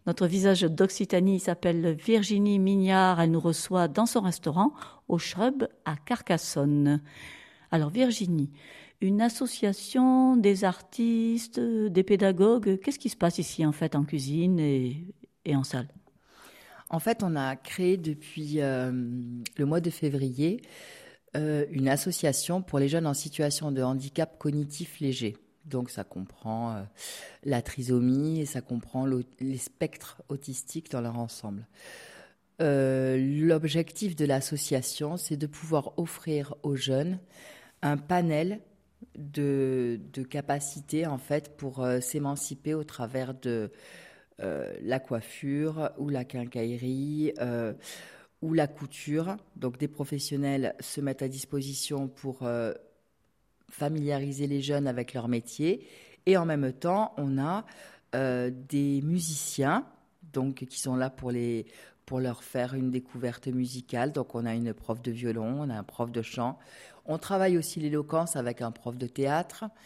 Notre visage d'Occitanie s'appelle Virginie Mignard. Elle nous reçoit dans son restaurant au Shrub à Carcassonne. Alors Virginie, une association des artistes, des pédagogues, qu'est-ce qui se passe ici en fait en cuisine et en salle? En fait, on a créé depuis le mois de février une association pour les jeunes en situation de handicap cognitif léger. Donc ça comprend la trisomie et ça comprend les spectres autistiques dans leur ensemble. L'objectif de l'association, c'est de pouvoir offrir aux jeunes un panel de capacités en fait pour s'émanciper au travers de la coiffure ou la quincaillerie ou la couture. Donc des professionnels se mettent à disposition pour familiariser les jeunes avec leur métier. Et en même temps, on a des musiciens donc, qui sont là pour leur faire une découverte musicale. Donc on a une prof de violon, on a un prof de chant. On travaille aussi l'éloquence avec un prof de théâtre.